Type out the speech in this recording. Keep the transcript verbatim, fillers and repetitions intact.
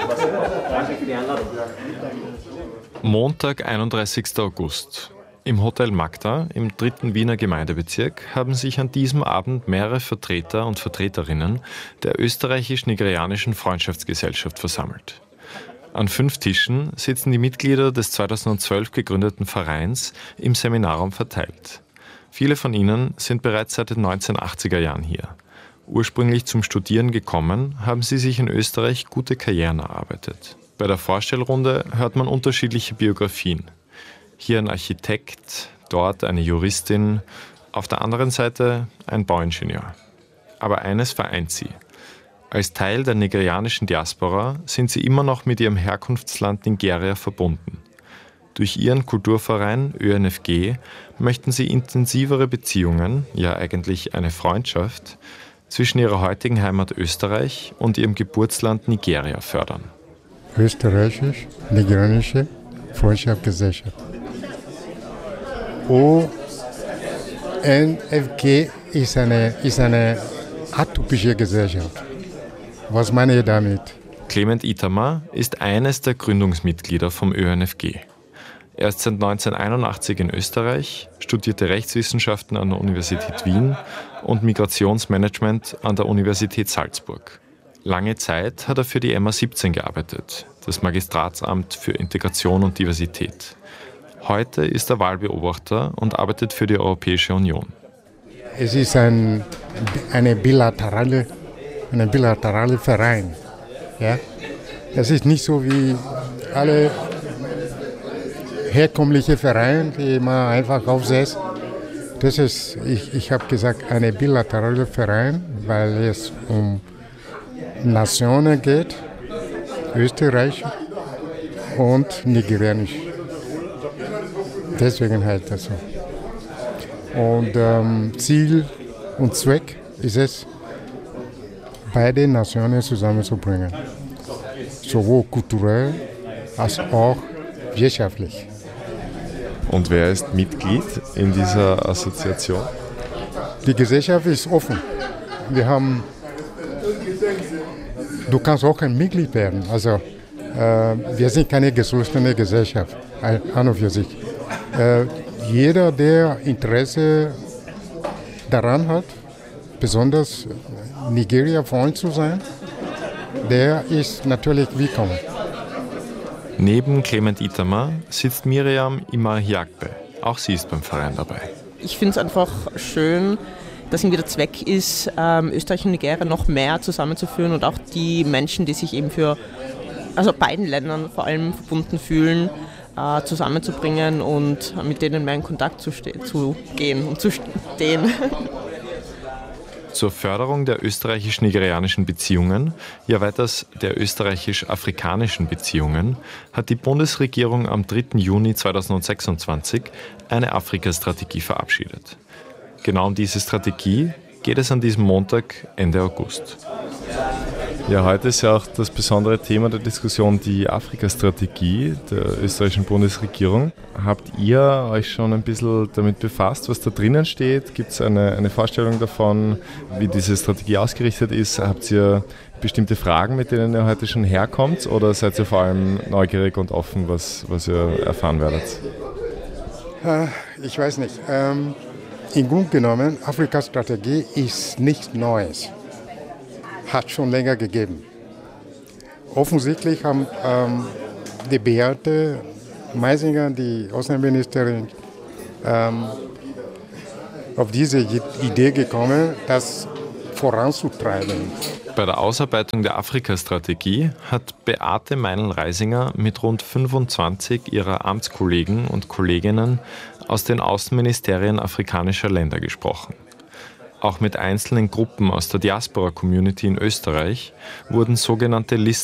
Montag, einunddreißigster August. Im Hotel Magda im dritten Wiener Gemeindebezirk haben sich an diesem Abend mehrere Vertreter und Vertreterinnen der österreichisch-nigerianischen Freundschaftsgesellschaft versammelt. An fünf Tischen sitzen die Mitglieder des zweitausendzwölf gegründeten Vereins im Seminarraum verteilt. Viele von ihnen sind bereits seit den neunzehnhundertachtziger Jahren hier. Ursprünglich zum Studieren gekommen, haben sie sich in Österreich gute Karrieren erarbeitet. Bei der Vorstellrunde hört man unterschiedliche Biografien. Hier ein Architekt, dort eine Juristin, auf der anderen Seite ein Bauingenieur. Aber eines vereint sie. Als Teil der nigerianischen Diaspora sind sie immer noch mit ihrem Herkunftsland Nigeria verbunden. Durch ihren Kulturverein Ö N F G möchten sie intensivere Beziehungen, ja eigentlich eine Freundschaft, zwischen ihrer heutigen Heimat Österreich und ihrem Geburtsland Nigeria fördern. Österreichisch-nigerianische Freundschaftsgesellschaft. O N F G ist eine, ist eine atypische Gesellschaft. Was meine ich damit? Clement Itamar ist eines der Gründungsmitglieder vom Ö N F G. Er ist seit neunzehnhunderteinundachtzig in Österreich, studierte Rechtswissenschaften an der Universität Wien und Migrationsmanagement an der Universität Salzburg. Lange Zeit hat er für die M A siebzehn gearbeitet, das Magistratsamt für Integration und Diversität. Heute ist er Wahlbeobachter und arbeitet für die Europäische Union. Es ist ein eine bilaterale, eine bilaterale Verein. Ja? Es ist nicht so wie alle herkömmliche Vereine, die man einfach aufsetzt. Das ist, ich, ich habe gesagt, eine bilaterale Verein, weil es um Nationen geht, Österreich und Nigerianisch. Deswegen halt das so. Und ähm, Ziel und Zweck ist es, beide Nationen zusammenzubringen. Sowohl kulturell als auch wirtschaftlich. Und wer ist Mitglied in dieser Assoziation? Die Gesellschaft ist offen. Wir haben, du kannst auch ein Mitglied werden. Also äh, wir sind keine geschlossene Gesellschaft, an und für sich. Äh, jeder, der Interesse daran hat, besonders Nigeria-Freund zu sein, der ist natürlich willkommen. Neben Clement Itamar sitzt Miriam Imahiakbe. Auch sie ist beim Verein dabei. Ich finde es einfach schön, dass irgendwie der Zweck ist, ähm, Österreich und Nigeria noch mehr zusammenzuführen und auch die Menschen, die sich eben für also beiden Ländern vor allem verbunden fühlen, äh, zusammenzubringen und mit denen mehr in Kontakt zu, ste- zu gehen und zu stehen. Zur Förderung der österreichisch-nigerianischen Beziehungen, ja weiters der österreichisch-afrikanischen Beziehungen, hat die Bundesregierung am dritten Juni zweitausendsechsundzwanzig eine Afrika-Strategie verabschiedet. Genau um diese Strategie geht es an diesem Montag, Ende August. Ja, heute ist ja auch das besondere Thema der Diskussion die Afrika-Strategie der österreichischen Bundesregierung. Habt ihr euch schon ein bisschen damit befasst, was da drinnen steht? Gibt es eine, eine Vorstellung davon, wie diese Strategie ausgerichtet ist? Habt ihr bestimmte Fragen, mit denen ihr heute schon herkommt? Oder seid ihr vor allem neugierig und offen, was, was ihr erfahren werdet? Ich weiß nicht. Ähm, im Grunde genommen, Afrika-Strategie ist nichts Neues. Hat schon länger gegeben. Offensichtlich haben ähm, die Beate Maisinger, die Außenministerin, ähm, auf diese Idee gekommen, das voranzutreiben. Bei der Ausarbeitung der Afrika-Strategie hat Beate Meinl-Reisinger mit rund fünfundzwanzig ihrer Amtskollegen und Kolleginnen aus den Außenministerien afrikanischer Länder gesprochen. Auch mit einzelnen Gruppen aus der Diaspora-Community in Österreich wurden sogenannte Listen